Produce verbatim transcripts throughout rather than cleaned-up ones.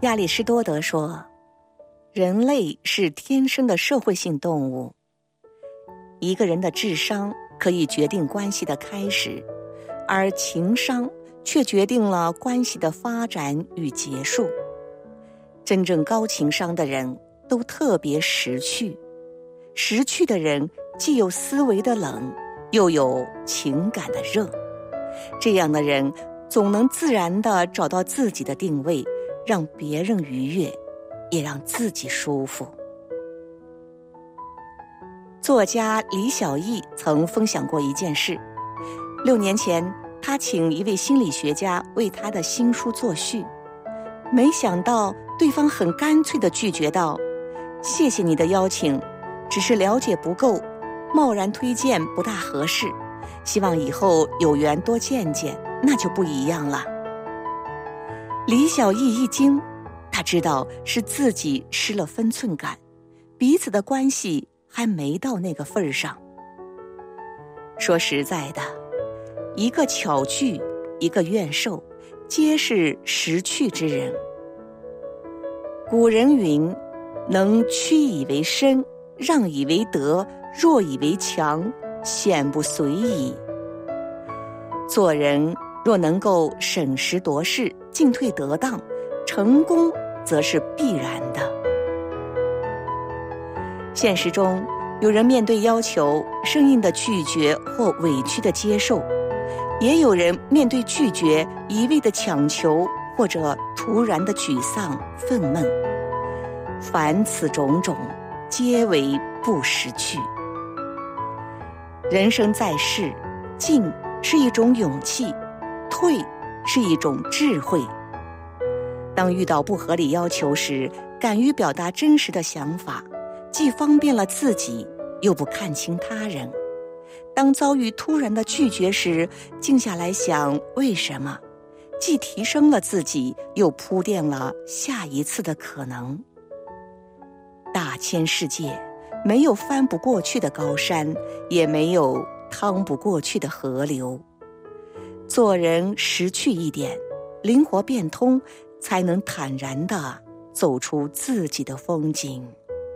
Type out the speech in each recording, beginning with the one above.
亚里士多德说，人类是天生的社会性动物。一个人的智商可以决定关系的开始，而情商却决定了关系的发展与结束。真正高情商的人都特别识趣，识趣的人既有思维的冷，又有情感的热。这样的人总能自然地找到自己的定位，让别人愉悦，也让自己舒服。作家李小艺曾分享过一件事，六年前他请一位心理学家为他的新书作序，没想到对方很干脆地拒绝道：谢谢你的邀请，只是了解不够，贸然推荐不大合适，希望以后有缘多见见，那就不一样了。李小艺一惊，他知道是自己失了分寸感，彼此的关系还没到那个份儿上。说实在的，一个巧拒，一个愿受，皆是识趣之人。古人云：能屈以为伸，让以为德，弱以为强，险不随矣。做人若能够审时度势，进退得当，成功则是必然的。现实中，有人面对要求生硬的拒绝或委屈的接受，也有人面对拒绝一味的强求，或者突然的沮丧愤懑。凡此种种，皆为不识趣。人生在世，进是一种勇气，退是一种智慧。当遇到不合理要求时，敢于表达真实的想法，既方便了自己，又不看清他人。当遭遇突然的拒绝时，静下来想为什么，既提升了自己，又铺垫了下一次的可能。大千世界，没有翻不过去的高山，也没有趟不过去的河流。做人识趣一点，灵活变通，才能坦然地走出自己的风景。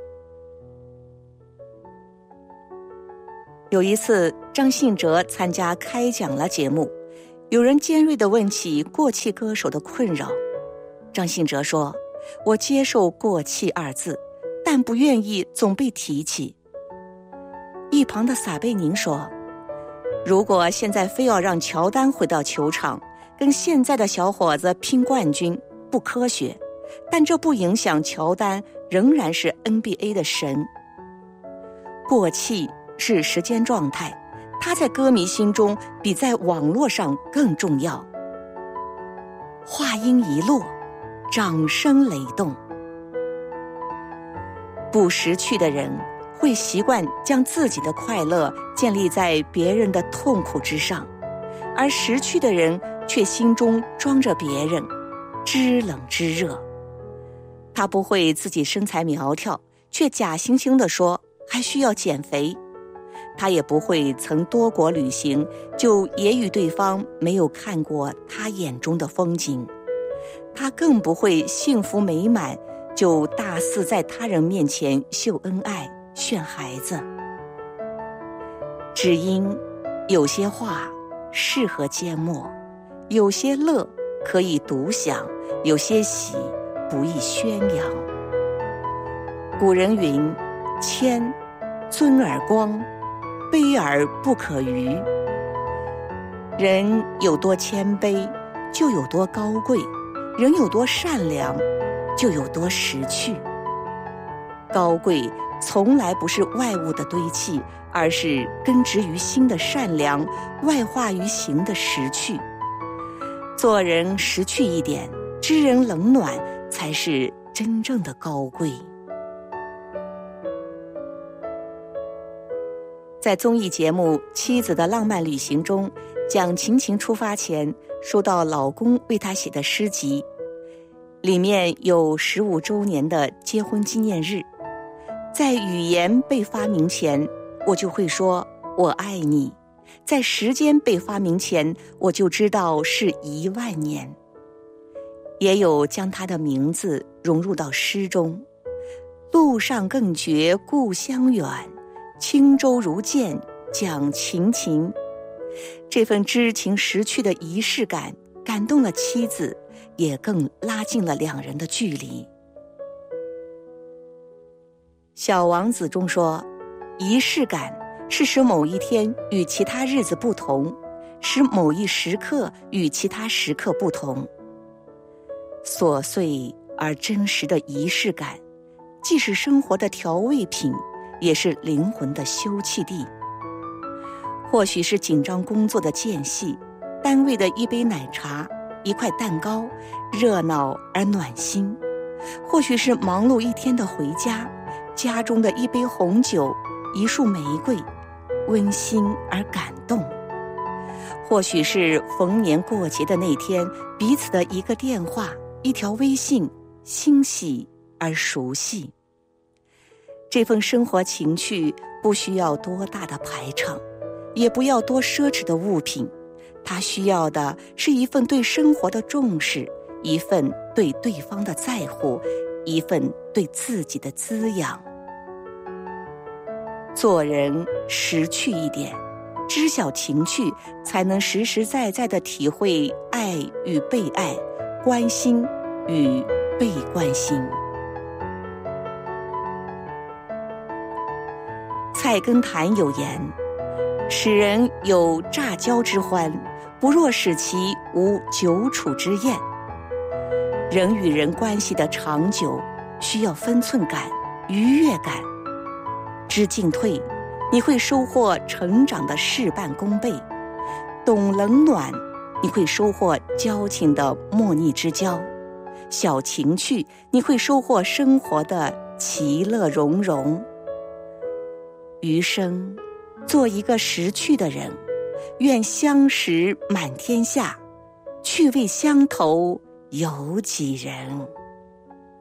有一次，张信哲参加开讲了节目，有人尖锐地问起过气歌手的困扰。张信哲说：我接受过气二字，但不愿意总被提起。一旁的撒贝宁说：如果现在非要让乔丹回到球场，跟现在的小伙子拼冠军，不科学，但这不影响乔丹仍然是 N B A 的神。过气是时间状态，它在歌迷心中比在网络上更重要。话音一落，掌声雷动。不识趣的人会习惯将自己的快乐建立在别人的痛苦之上，而识趣的人却心中装着别人，知冷知热。他不会自己身材苗条，却假惺惺地说还需要减肥。他也不会曾多国旅行，就揶揄对方没有看过他眼中的风景。他更不会幸福美满，就大肆在他人面前秀恩爱、炫孩子。只因有些话适合缄默，有些乐可以独享，有些喜不易宣扬。古人云：谦尊而光，卑而不可逾。人有多谦卑，就有多高贵；人有多善良，就有多识趣。高贵从来不是外物的堆砌，而是根植于心的善良，外化于行的识趣。做人识趣一点，知人冷暖，才是真正的高贵。在综艺节目《妻子的浪漫旅行》中，蒋勤勤出发前收到老公为她写的诗集，里面有十五周年的结婚纪念日。在语言被发明前，我就会说我爱你；在时间被发明前，我就知道是一万年。 也有将他的名字融入到诗中。路上更觉故乡远，轻舟如箭讲情情。这份知情识趣的仪式感感动了妻子，也更拉近了两人的距离。小王子中说，仪式感是使某一天与其他日子不同，使某一时刻与其他时刻不同。琐碎而真实的仪式感，既是生活的调味品，也是灵魂的休憩地。或许是紧张工作的间隙，单位的一杯奶茶，一块蛋糕，热闹而暖心；或许是忙碌一天的回家，家中的一杯红酒，一束玫瑰，温馨而感动；或许是逢年过节的那天，彼此的一个电话，一条微信，欣喜而熟悉。这份生活情趣不需要多大的排场，也不要多奢侈的物品，它需要的是一份对生活的重视，一份对对方的在乎，一份对自己的滋养。做人识趣一点，知晓情趣，才能实实在在地体会爱与被爱，关心与被关心。菜根谭有言，使人有乍交之欢，不若使其无久处之厌。人与人关系的长久，需要分寸感、愉悦感。知进退，你会收获成长的事半功倍；懂冷暖，你会收获交情的莫逆之交；小情趣，你会收获生活的其乐融融。余生，做一个识趣的人，愿相识满天下，趣味相投有几人。